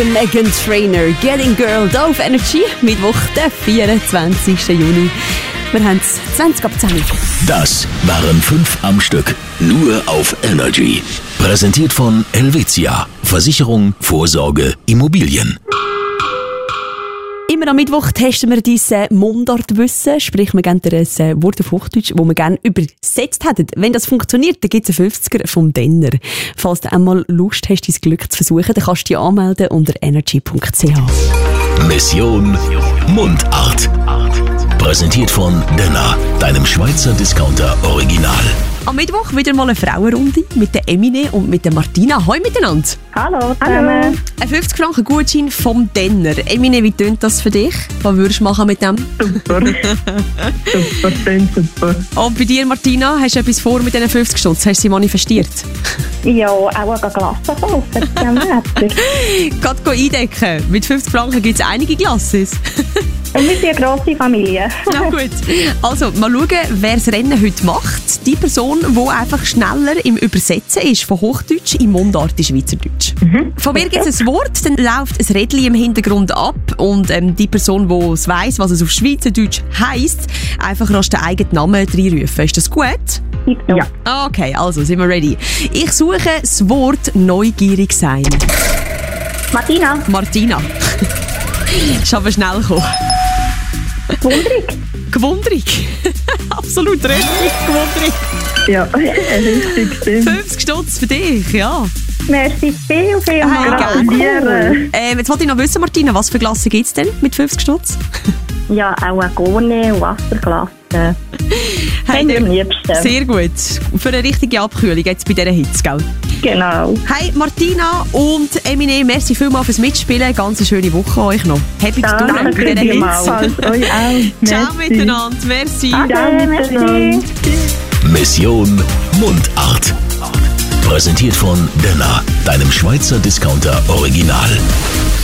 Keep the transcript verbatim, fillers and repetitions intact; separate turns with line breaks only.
Meghan Trainor, Getting Girl, da auf Energy, Mittwoch, der vierundzwanzigsten Juni. Wir haben es zwanzig ab zehn.
Das waren fünf am Stück, nur auf Energy. Präsentiert von Helvetia, Versicherung, Vorsorge, Immobilien.
Immer am Mittwoch testen wir diese Mundartwissen, sprich wir geben dir ein Wort auf Hochdeutsch, das wir gerne übersetzt hätten. Wenn das funktioniert, dann gibt es einen fünfziger vom Denner. Falls du einmal Lust hast, dein Glück zu versuchen, dann kannst du dich anmelden unter energy punkt c h.
Mission Mundart. Präsentiert von Denner, deinem Schweizer Discounter Original.
Am Mittwoch wieder mal eine Frauenrunde mit der Emine und mit der Martina. Hallo miteinander.
Hallo zusammen.
Ein fünfzig Franken Gutschein vom Denner. Emine, wie tönt das für dich? Was würdest du machen mit dem?
Super. Super, tönt super.
Und bei dir, Martina, hast du etwas vor mit diesen fünfzig Stutz? Hast du sie manifestiert?
Ja, auch eine Glasse kaufen. Das ist ja nett.
Gerade eindecken. Mit fünfzig Franken gibt es einige Glasses.
Und wir sind eine grosse Familie.
Na gut. Also, mal schauen, wer das Rennen heute macht. Die Person, die einfach schneller im Übersetzen ist von Hochdeutsch in Mundart in Schweizerdeutsch. Mhm. Von mir gibt es ein Wort, dann läuft ein Rädchen im Hintergrund ab und ähm, die Person, die es weiss, was es auf Schweizerdeutsch heisst, einfach rasch den eigenen Namen reinrufen. Ist das gut?
Ja.
Okay, also sind wir ready. Ich suche das Wort neugierig sein.
Martina.
Martina. Ist aber schnell gekommen.
Gewundrig.
Gewundrig. Absolut richtig, gewundrig.
Ja, richtig, stimmt.
fünfzig Stutz für dich, ja.
Merci viel, viel
Hey,
mal.
cool. ähm, jetzt wollte ich noch wissen, Martina, was für Glasse gibt es denn mit fünfzig Stutz?
Ja, auch eine Gurne und Wasserglasse.
Hey,
am liebsten.
Sehr gut. Für eine richtige Abkühlung jetzt bei dieser Hitze, gell?
Genau.
Hey, Martina und Emine, merci vielmals fürs Mitspielen. Ganz eine schöne Woche euch noch. Happy zu tun bei dieser Hitze.
Euch auch.
Ciao miteinander, merci.
Ciao miteinander.
Mission Mundart. Präsentiert von Denner, deinem Schweizer Discounter Original.